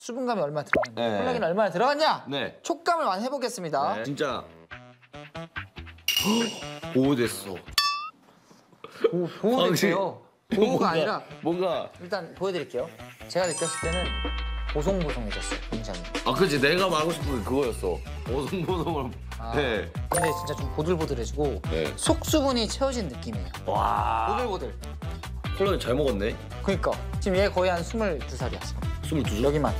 수분감이 얼마나 들어갔냐, 네. 콜라겐이 얼마나 들어갔냐, 네. 촉감을 많이 해보겠습니다. 네. 진짜 보호됐어. 보호됐어요. 보호가 아니라 뭔가 일단 보여드릴게요. 제가 느꼈을 때는 보송보송해졌어요, 굉장히. 아 그치 내가 말하고 싶은 게 그거였어. 보송보송을. 네. 근데 진짜 좀 보들보들해지고 네. 속 수분이 채워진 느낌이에요. 와. 보들보들. 콜라겐 잘 먹었네. 그니까 지금 얘 거의 한 22살이야. 22살. 여기만.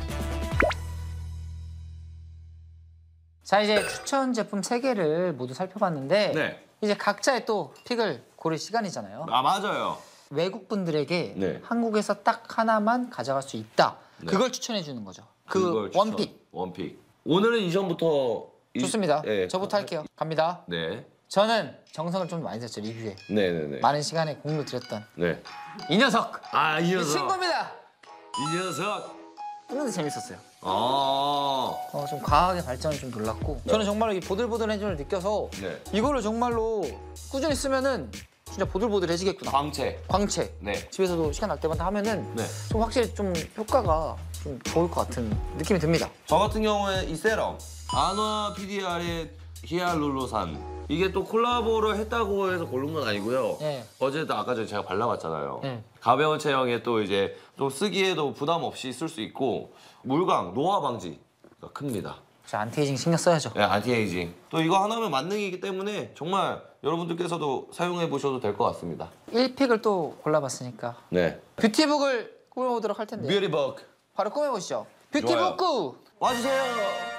자, 이제 추천 제품 3개를 모두 살펴봤는데 네. 이제 각자의 또 픽을 고를 시간이잖아요. 아 맞아요. 외국 분들에게 네. 한국에서 딱 하나만 가져갈 수 있다. 네. 그걸 추천해 주는 거죠. 그 그걸 추천. 원픽. 원픽. 오늘은 이전부터 좋습니다. 네. 저부터 할게요. 갑니다. 네. 저는 정성을 좀 많이 썼죠, 리뷰에. 네네네. 많은 시간에 공을 들였던 네. 이 녀석! 아 이 이 녀석. 친구입니다! 이 녀석. 근데 재밌었어요. 아. 좀 과학의 발전을 좀 놀랐고 저는 정말로 이 보들보들해짐을 느껴서 네. 이거를 정말로 꾸준히 쓰면은 진짜 보들보들해지겠구나. 광채. 광채. 네. 집에서도 시간 날 때마다 하면은 네. 좀 확실히 좀 효과가 좀 좋을 것 같은 느낌이 듭니다. 저 같은 경우에 이 세럼 아노아 PDR의 히알루로산 이게 또 콜라보를 했다고 해서 고른 건 아니고요. 네. 어제도 아까 전에 제가 발라봤잖아요. 네. 가벼운 체형에 또 이제 좀 쓰기에도 부담 없이 쓸 수 있고 물광, 노화 방지가 큽니다. 저 안티에이징 신경 써야죠. 네, 안티에이징. 또 이거 하나면 만능이기 때문에 정말 여러분들께서도 사용해 보셔도 될 것 같습니다. 1픽을 또 골라봤으니까 네. 뷰티북을 꾸며보도록 할 텐데 뷰티북 바로 꾸며보시죠. 뷰티북 꾸! 와주세요.